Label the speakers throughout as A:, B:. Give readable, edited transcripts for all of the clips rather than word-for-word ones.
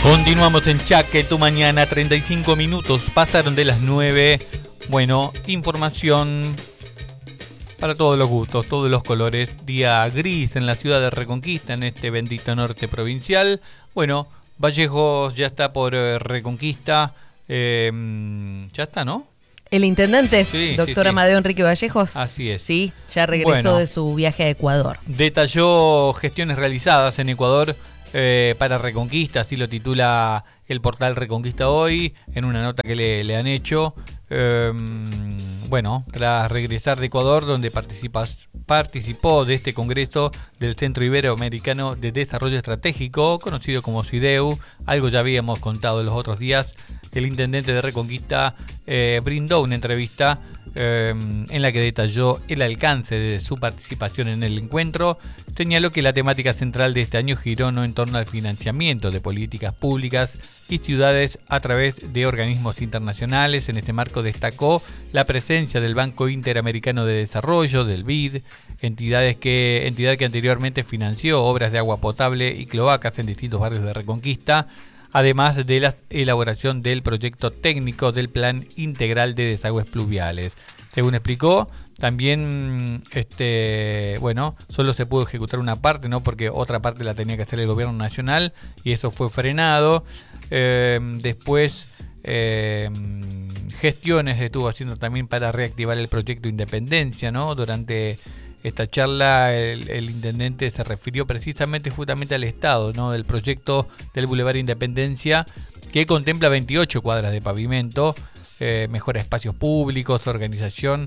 A: Continuamos en Chaque, tu mañana, 35 minutos, pasaron de las 9. Bueno, información para todos los gustos, todos los colores. Día gris en la ciudad de Reconquista, en este bendito norte provincial. Bueno, Vallejos ya está por Reconquista. Ya está, ¿no?
B: El intendente,
A: Sí,
B: doctor
A: sí.
B: Amadeo Enrique Vallejos.
A: Así es.
B: Sí, ya regresó de su viaje a Ecuador.
A: Detalló gestiones realizadas en Ecuador para Reconquista, así lo titula el portal Reconquista Hoy, en una nota que le han hecho. Bueno, tras regresar de Ecuador, donde participó de este congreso del Centro Iberoamericano de Desarrollo Estratégico, conocido como CIDEU, algo ya habíamos contado los otros días. El intendente de Reconquista brindó una entrevista en la que detalló el alcance de su participación en el encuentro. Señaló que la temática central de este año giró no en torno al financiamiento de políticas públicas y ciudades a través de organismos internacionales. En este marco destacó la presencia del Banco Interamericano de Desarrollo, del BID, entidad que anteriormente financió obras de agua potable y cloacas en distintos barrios de Reconquista, además de la elaboración del proyecto técnico del Plan Integral de Desagües Pluviales. Según explicó, también solo se pudo ejecutar una parte, ¿no? Porque otra parte la tenía que hacer el gobierno nacional y eso fue frenado. Después gestiones estuvo haciendo también para reactivar el proyecto Independencia, ¿no? Durante esta charla el intendente se refirió justamente al estado, ¿no? Del proyecto del Boulevard Independencia, que contempla 28 cuadras de pavimento, mejora espacios públicos, urbanización,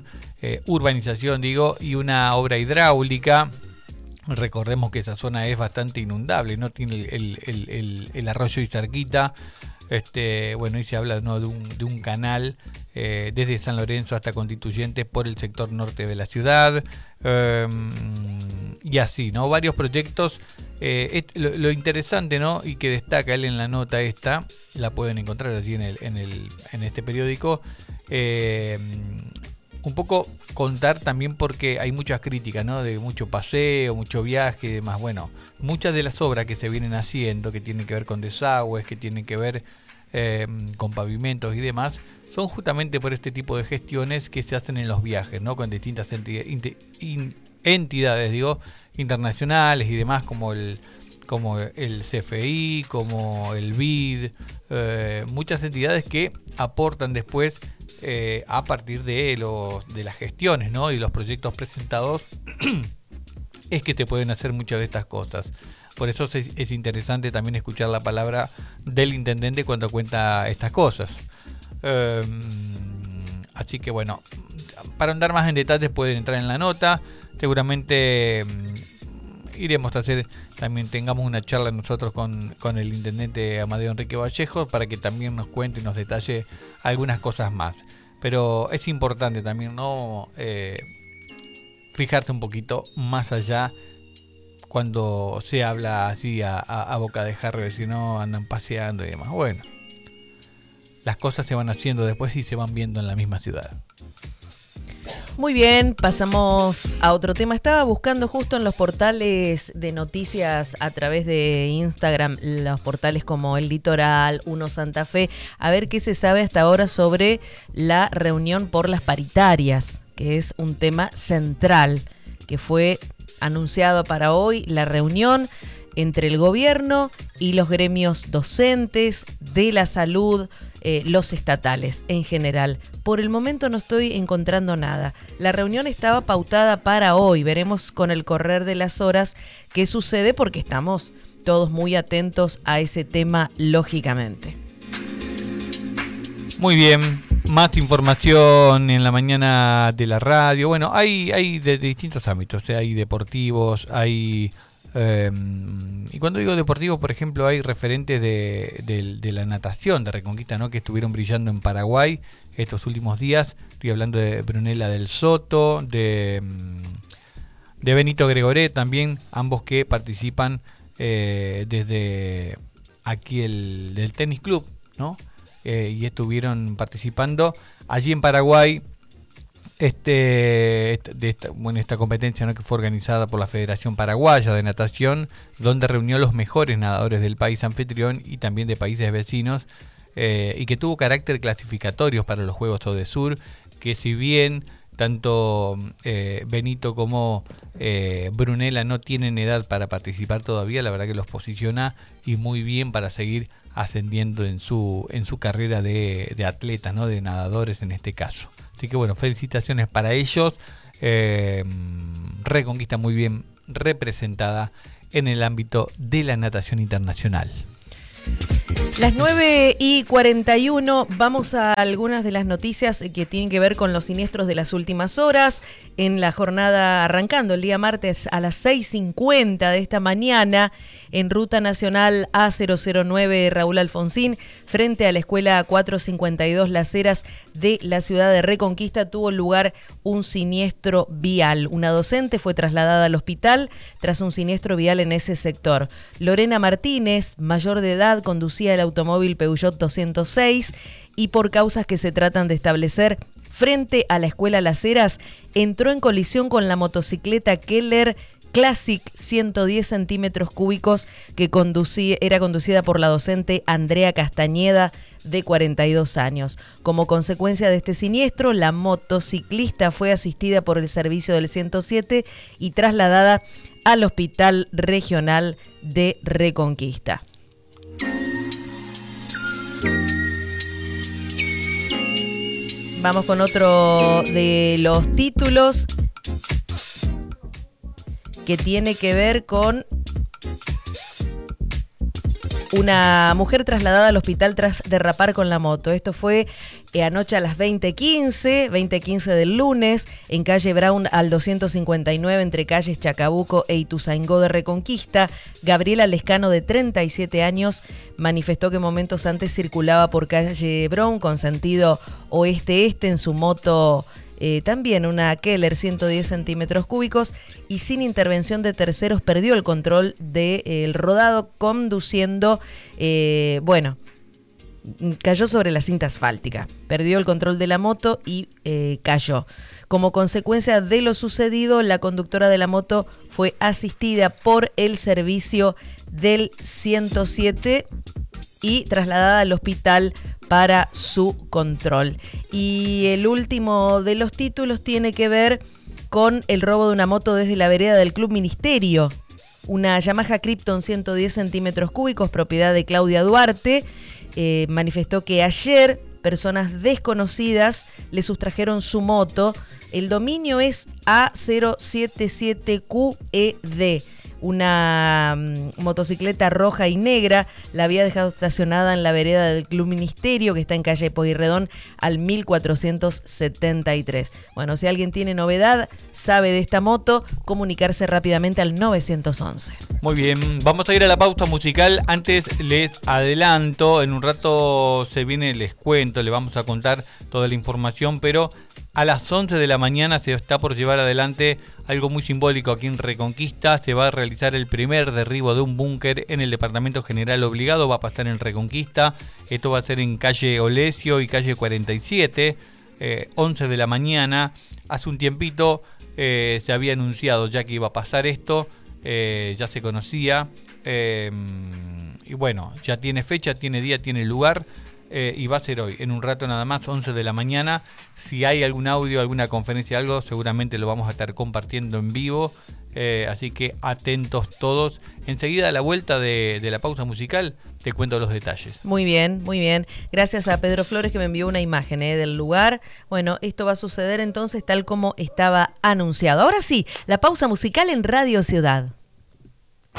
A: y una obra hidráulica. Recordemos que esa zona es bastante inundable, ¿no? Tiene el arroyo y cerquita. Y se habla, ¿no?, de un canal desde San Lorenzo hasta Constituyentes por el sector norte de la ciudad, y así, ¿no? Varios proyectos. Lo interesante, ¿no?, y que destaca él en la nota esta, la pueden encontrar allí en este periódico. Un poco contar también, porque hay muchas críticas, ¿no?, de mucho paseo, mucho viaje y demás. Bueno, muchas de las obras que se vienen haciendo, que tienen que ver con desagües, que tienen que ver con pavimentos y demás, son justamente por este tipo de gestiones que se hacen en los viajes, ¿no?, con distintas entidades, internacionales y demás, como el CFI, como el BID, muchas entidades que aportan después a partir de las gestiones, ¿no?, y los proyectos presentados es que te pueden hacer muchas de estas cosas. Por eso es interesante también escuchar la palabra del intendente cuando cuenta estas cosas. Así que bueno, para andar más en detalles pueden entrar en la nota. Seguramente iremos a hacer, también tengamos una charla nosotros con el intendente Amadeo Enrique Vallejos, para que también nos cuente y nos detalle algunas cosas más. Pero es importante también, ¿no?, fijarse un poquito más allá cuando se habla así a boca de jarro, si no andan paseando y demás. Bueno, las cosas se van haciendo después y se van viendo en la misma ciudad.
B: Muy bien, pasamos a otro tema. Estaba buscando justo en los portales de noticias a través de Instagram, los portales como El Litoral, Uno Santa Fe, a ver qué se sabe hasta ahora sobre la reunión por las paritarias, que es un tema central, que fue anunciado para hoy, la reunión entre el gobierno y los gremios docentes, de la salud, los estatales en general. Por el momento no estoy encontrando nada. La reunión estaba pautada para hoy. Veremos con el correr de las horas qué sucede, porque estamos todos muy atentos a ese tema, lógicamente.
A: Muy bien, más información en la mañana de la radio. Bueno, hay de distintos ámbitos, hay deportivos, hay... y cuando digo deportivo, por ejemplo, hay referentes de la natación de Reconquista, ¿no?, que estuvieron brillando en Paraguay estos últimos días. Estoy hablando de Brunella del Soto, de Benito Gregoré también, ambos que participan desde aquí del tenis club, ¿no? Y estuvieron participando allí en Paraguay. esta competencia, ¿no?, que fue organizada por la Federación Paraguaya de Natación, donde reunió los mejores nadadores del país anfitrión y también de países vecinos, y que tuvo carácter clasificatorio para los Juegos ODESUR, que si bien tanto Benito como Brunella no tienen edad para participar todavía, la verdad que los posiciona y muy bien para seguir ascendiendo en su carrera de atletas, ¿no?, de nadadores en este caso. Así que bueno, felicitaciones para ellos. Reconquista muy bien representada en el ámbito de la natación internacional.
B: Las 9:41, vamos a algunas de las noticias que tienen que ver con los siniestros de las últimas horas. En la jornada arrancando el día martes a las 6:50 de esta mañana, en Ruta Nacional A009 Raúl Alfonsín, frente a la Escuela 452 Las Heras de la ciudad de Reconquista, tuvo lugar un siniestro vial. Una docente fue trasladada al hospital tras un siniestro vial en ese sector. Lorena Martínez, mayor de edad, conducía el automóvil Peugeot 206 y por causas que se tratan de establecer, frente a la Escuela Las Heras, entró en colisión con la motocicleta Keller Classic 110 centímetros cúbicos que era conducida por la docente Andrea Castañeda, de 42 años. Como consecuencia de este siniestro, la motociclista fue asistida por el servicio del 107 y trasladada al Hospital Regional de Reconquista. Vamos con otro de los títulos que tiene que ver con una mujer trasladada al hospital tras derrapar con la moto. Esto fue anoche a las 20:15 del lunes, en calle Brown al 259, entre calles Chacabuco e Ituzaingó de Reconquista. Gabriela Lescano, de 37 años, manifestó que momentos antes circulaba por calle Brown con sentido oeste-este en su moto, también una Keller 110 centímetros cúbicos, y sin intervención de terceros perdió el control del rodado conduciendo, cayó sobre la cinta asfáltica, perdió el control de la moto y cayó. Como consecuencia de lo sucedido, la conductora de la moto fue asistida por el servicio del 107 y trasladada al hospital para su control. Y el último de los títulos tiene que ver con el robo de una moto desde la vereda del Club Ministerio. Una Yamaha Krypton 110 centímetros cúbicos, propiedad de Claudia Duarte, manifestó que ayer personas desconocidas le sustrajeron su moto. El dominio es A077QED. Una motocicleta roja y negra la había dejado estacionada en la vereda del Club Ministerio, que está en calle Pueyrredón al 1473. Bueno, si alguien tiene novedad, sabe de esta moto, comunicarse rápidamente al 911.
A: Muy bien, vamos a ir a la pausa musical. Antes les adelanto, en un rato les cuento, les vamos a contar toda la información, pero a las 11 de la mañana se está por llevar adelante algo muy simbólico aquí en Reconquista. Se va a realizar el primer derribo de un búnker en el Departamento General Obligado. Va a pasar en Reconquista. Esto va a ser en calle Olesio y calle 47, 11 de la mañana. Hace un tiempito se había anunciado ya que iba a pasar esto. Ya se conocía. Y bueno, ya tiene fecha, tiene día, tiene lugar. Y va a ser hoy, en un rato nada más, 11 de la mañana. Si hay algún audio, alguna conferencia, algo, seguramente lo vamos a estar compartiendo en vivo. Así que atentos todos. Enseguida, a la vuelta de la pausa musical, te cuento los detalles.
B: Muy bien, muy bien. Gracias a Pedro Flores, que me envió una imagen del lugar. Bueno, esto va a suceder entonces tal como estaba anunciado. Ahora sí, la pausa musical en Radio Ciudad.